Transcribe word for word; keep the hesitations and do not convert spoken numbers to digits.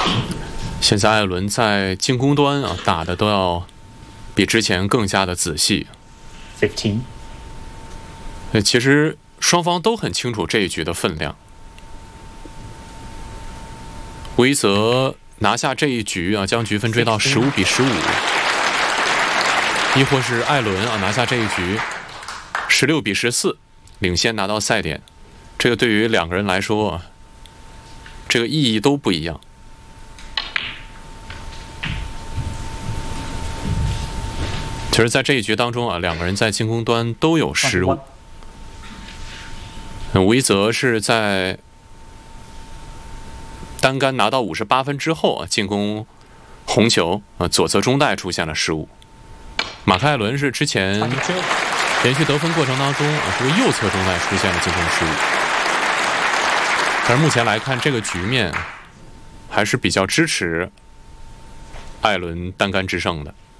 现在艾伦在进攻端啊打的都要比之前更加的仔细。 fifteen。 呃，其实双方都很清楚这一局的分量。威泽拿下这一局啊，将局分追到十五比十五，亦或是艾伦啊拿下这一局十六比十四，领先拿到赛点。这个对于两个人来说啊，这个意义都不一样。其实，在这一局当中啊，两个人在进攻端都有失误。威泽是在单杆拿到五十八分之后啊，进攻红球啊，左侧中带出现了失误。马克·艾伦是之前连续得分过程当中啊，这个右侧中带出现了进攻失误。但是目前来看，这个局面还是比较支持艾伦单杆制胜的。